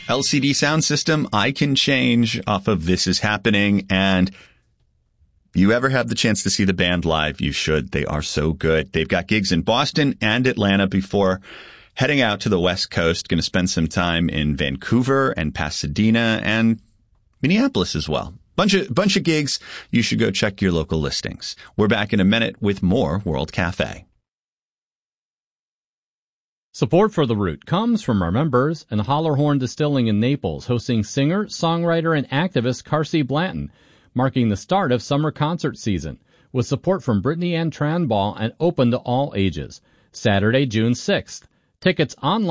LCD sound system, I Can Change off of This Is Happening. And if you ever have the chance to see the band live, you should. They are so good. They've got gigs in Boston and Atlanta before heading out to the West Coast. Going to spend some time in Vancouver and Pasadena and Minneapolis as well. Bunch of gigs. You should go check your local listings. We're back in a minute with more World Cafe. Support for The Root comes from our members and Hollerhorn Distilling in Naples, hosting singer, songwriter, and activist Carsey Blanton, marking the start of summer concert season, with support from Brittany Ann Tranball and open to all ages. Saturday, June 6th. Tickets online